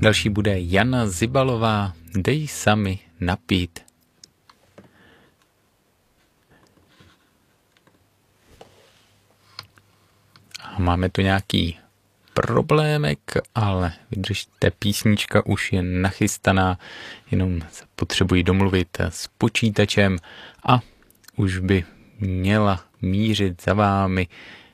Další bude Jana Zibalová, Dej sami napít. A máme tu nějaký problémek, ale vydržte, písnička už je nachystaná, jenom potřebuji domluvit s počítačem a už by měla mířit za vámi